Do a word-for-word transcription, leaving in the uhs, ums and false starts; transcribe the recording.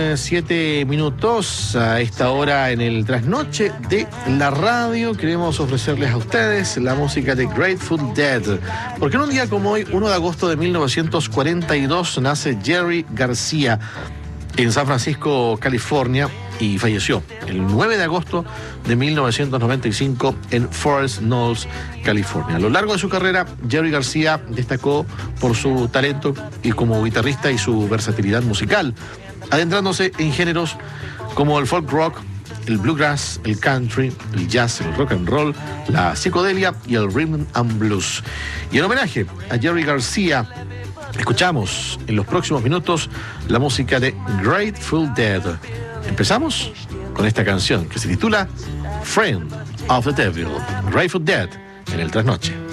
eh, siete minutos a esta hora en el trasnoche de la radio. Queremos ofrecerles a ustedes la música de Grateful Dead, porque en un día como hoy, uno de agosto de mil novecientos cuarenta y dos, nace Jerry García en San Francisco, California, y falleció el nueve de agosto de mil novecientos noventa y cinco en Forest Knolls, California. A lo largo de su carrera, Jerry García destacó por su talento y como guitarrista y su versatilidad musical, adentrándose en géneros como el folk rock, el bluegrass, el country, el jazz, el rock and roll, la psicodelia y el rhythm and blues. Y en homenaje a Jerry García, escuchamos en los próximos minutos la música de Grateful Dead. Empezamos con esta canción que se titula Friend of the Devil, Grateful Dead, en el trasnoche.